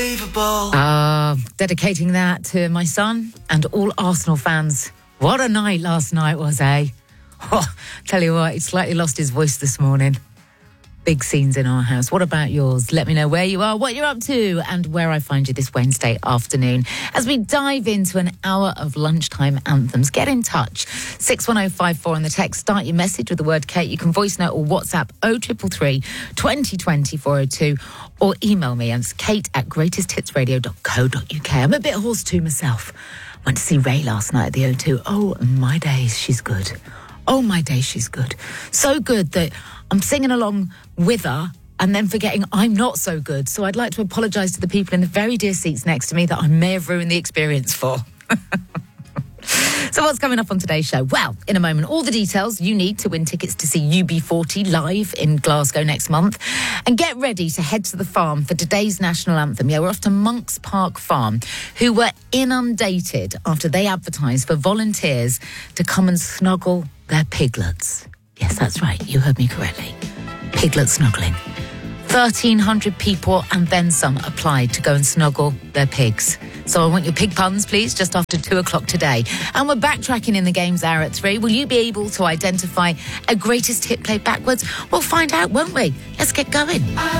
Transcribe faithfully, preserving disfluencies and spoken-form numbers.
unbelievable. Uh, dedicating that to my son and all Arsenal fans. What a night last night was, eh? Oh, tell you what, he slightly lost his voice this morning. Big scenes in our house. What about yours? Let me know where you are, what you're up to, and where I find you this Wednesday afternoon. As we dive into an hour of lunchtime anthems, get in touch. six one oh five four on the text. Start your message with the word Kate. You can voice note or WhatsApp oh three three three, twenty twenty, four oh two, or email me. It's kate at greatest hits radio dot co dot uk. I'm a bit hoarse too myself. Went to see Ray last night at the O two. Oh, my days, she's good. Oh, my days, she's good. So good that I'm singing along with her and then forgetting I'm not so good. So I'd like to apologise to the people in the very dear seats next to me that I may have ruined the experience for. So what's coming up on today's show? Well, in a moment, all the details you need to win tickets to see U B forty live in Glasgow next month. And get ready to head to the farm for today's national anthem. Yeah, we're off to Monks Park Farm, who were inundated after they advertised for volunteers to come and snuggle their piglets. Yes, that's right. You heard me correctly. Piglet snuggling. thirteen hundred people and then some applied to go and snuggle their pigs. So I want your pig puns, please, just after two o'clock today. And we're backtracking in the games hour at three. Will you be able to identify a greatest hit played backwards? We'll find out, won't we? Let's get going.